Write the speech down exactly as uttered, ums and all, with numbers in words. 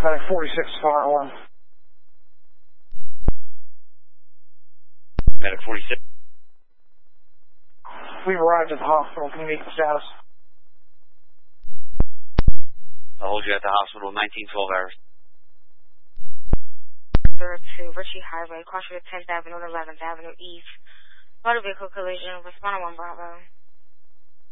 Medic forty-six, fire alarm. Medic forty-six. We've arrived at the hospital. Can you meet the status? I'll hold you at the hospital nineteen twelve hours. zero two, Ritchie Highway, cross to tenth Avenue and eleventh Avenue East. Motor vehicle collision, respond one Bravo.